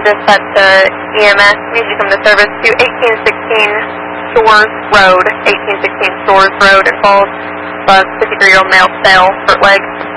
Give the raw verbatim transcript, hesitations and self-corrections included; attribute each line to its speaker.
Speaker 1: dispatch to E M S. Need you to come to service to eighteen sixteen Shores Road, eighteen sixteen Shores Road in Falls. Bus, fifty-three-year-old male, fail, hurt leg.